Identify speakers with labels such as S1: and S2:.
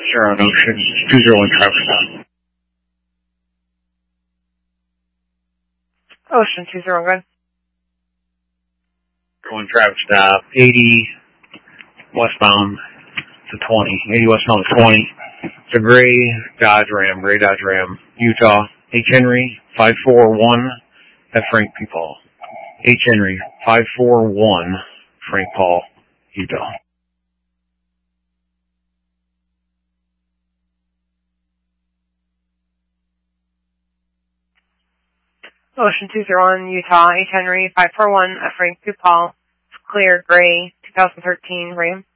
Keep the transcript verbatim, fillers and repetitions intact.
S1: Sierra on Ocean, two zero one traffic stop.
S2: Ocean two zero, good.
S1: Going traffic stop, eighty westbound to twenty. eighty westbound to twenty. It's a gray Dodge Ram, gray Dodge Ram, Utah. H. Henry, five four one at Frank P. Paul. H. Henry, five four one, Frank Paul, Utah.
S2: Ocean two zero one, Utah, H. Henry, five four one at Frank P. Paul. It's clear, gray, twenty thirteen Ram.